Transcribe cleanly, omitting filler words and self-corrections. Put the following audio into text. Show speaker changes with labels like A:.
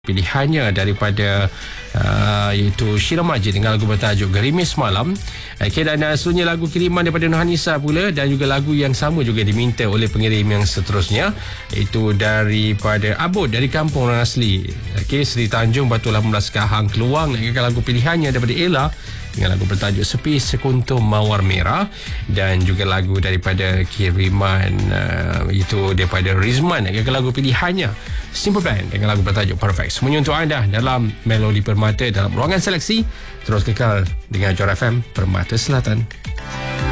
A: pilihannya daripada iaitu Sheila Majid dengan lagu bertajuk Gerimis Malam. Dan seluruhnya lagu kiriman daripada Nurhanisa pula, dan juga lagu yang sama juga diminta oleh pengirim yang seterusnya, iaitu daripada Abud dari kampung orang asli, Seri Tanjung Batu 18 Kahang Keluang, dengan lagu pilihannya daripada Ella dengan lagu bertajuk Sepi Sekuntum Mawar Merah, dan juga lagu daripada kiriman itu daripada Rizman dengan lagu pilihannya Simple Plan dengan lagu bertajuk Perfect. Semuanya untuk anda dalam Melodi Permata dalam ruangan seleksi. Terus kekal dengan Johor FM Permata Selatan.